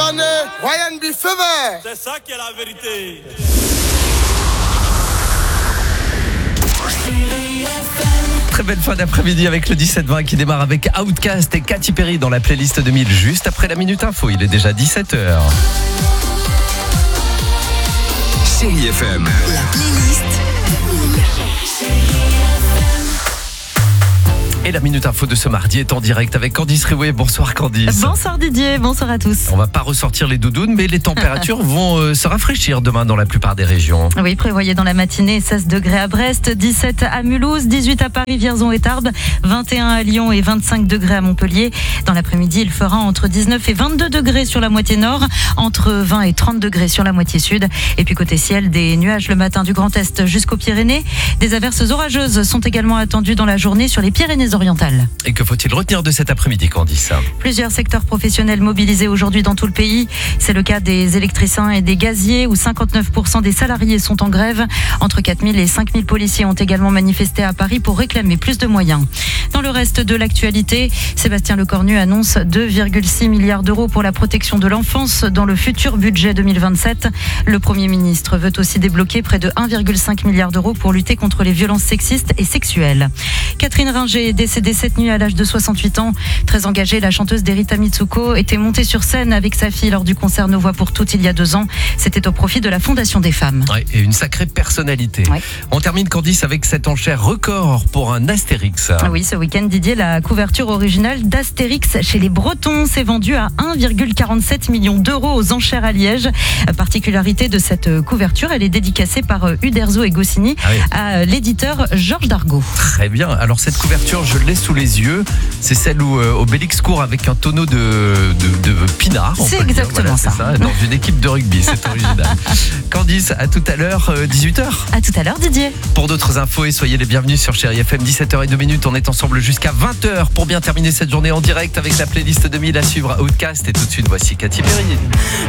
année, Ryan B. Fever. C'est ça qui est la vérité. Très belle fin d'après-midi avec le 17-20 qui démarre avec Outkast et Katy Perry dans la playlist 2000 juste après la Minute Info. Il est déjà 17h. Chérie FM. La playlist. Et la Minute Info de ce mardi est en direct avec Candice Riouet. Bonsoir Candice. Bonsoir Didier, bonsoir à tous. On va pas ressortir les doudounes, mais les températures vont se rafraîchir demain dans la plupart des régions. Oui, prévoyez dans la matinée 16 degrés à Brest, 17 à Mulhouse, 18 à Paris, Vierzon et Tarbes, 21 à Lyon et 25 degrés à Montpellier. Dans l'après-midi, il fera entre 19 et 22 degrés sur la moitié nord, entre 20 et 30 degrés sur la moitié sud. Et puis côté ciel, des nuages le matin du Grand Est jusqu'aux Pyrénées. Des averses orageuses sont également attendues dans la journée sur les Pyrénées-Orientales. Et que faut-il retenir de cet après-midi, Candice? Plusieurs secteurs professionnels mobilisés aujourd'hui dans tout le pays. C'est le cas des électriciens et des gaziers où 59% des salariés sont en grève. Entre 4000 et 5000 policiers ont également manifesté à Paris pour réclamer plus de moyens. Dans le reste de l'actualité, Sébastien Lecornu annonce 2,6 milliards d'euros pour la protection de l'enfance dans le futur budget 2027. Le Premier ministre veut aussi débloquer près de 1,5 milliard d'euros pour lutter contre les violences sexistes et sexuelles. Catherine Ringer est décédée cette nuit à l'âge de 68 ans. Très engagée, la chanteuse d'Erita Mitsuko était montée sur scène avec sa fille lors du concert Nos Voix pour Toutes il y a 2 ans. C'était au profit de la Fondation des femmes. Ouais, et une sacrée personnalité. Ouais. On termine, Candice, avec cette enchère record pour un Astérix. Oui, ce week-end, Didier, la couverture originale d'Astérix chez les Bretons s'est vendue à 1,47 million d'euros aux enchères à Liège. Particularité de cette couverture, elle est dédicacée par Uderzo et Goscinny à l'éditeur Georges Dargaud. Très bien. Alors cette couverture, je l'ai sous les yeux. C'est celle où Obélix court avec un tonneau de pinard. C'est exactement c'est ça. Dans une équipe de rugby, c'est original. Candice, à tout à l'heure, 18h. À tout à l'heure, Didier. Pour d'autres infos, et soyez les bienvenus sur Chérie FM, 17h02. On est ensemble jusqu'à 20h pour bien terminer cette journée en direct avec la playlist 2000 à suivre à Outkast. Et tout de suite, voici Katy Perry.